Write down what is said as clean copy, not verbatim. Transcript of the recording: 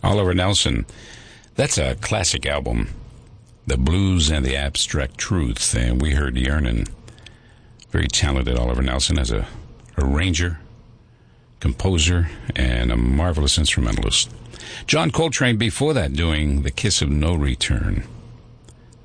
Oliver Nelson. That's a classic album. The Blues and the Abstract Truth. And we heard Yearnin'. Very talented Oliver Nelson as a arranger, composer, and a marvelous instrumentalist. John Coltrane before that doing The Kiss of No Return.